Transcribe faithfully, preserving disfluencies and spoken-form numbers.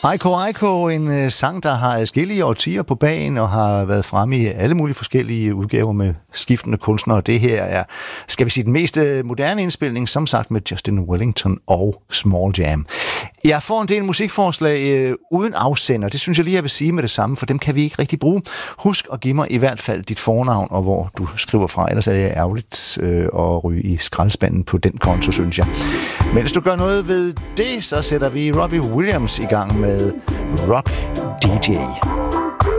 Aiko Aiko, en uh, sang, der har adskillige årtier på bagen og har været fremme i alle mulige forskellige udgaver med skiftende kunstnere. Det her er, skal vi sige, den mest uh, moderne indspilning, som sagt med Justin Wellington og Small Jam. Jeg får en del musikforslag uh, uden afsender. Det synes jeg lige, jeg vil sige med det samme, for dem kan vi ikke rigtig bruge. Husk at give mig i hvert fald dit fornavn og hvor du skriver fra. Ellers er det ærgerligt uh, at ryge i skraldespanden på den konto, synes jeg. Men hvis du gør noget ved det, så sætter vi Robbie Williams i gang med Rock D J.